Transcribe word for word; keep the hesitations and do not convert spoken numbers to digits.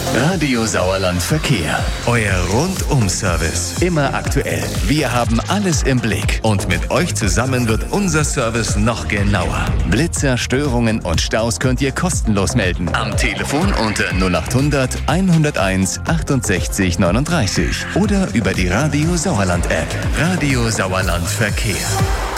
Radio Sauerland Verkehr. Euer Rundum-Service. Immer aktuell. Wir haben alles im Blick. Und mit euch zusammen wird unser Service noch genauer. Blitzer, Störungen und Staus könnt ihr kostenlos melden. Am Telefon unter null acht hundert, hunderteins, achtundsechzig neununddreißig. Oder über die Radio Sauerland App. Radio Sauerland Verkehr.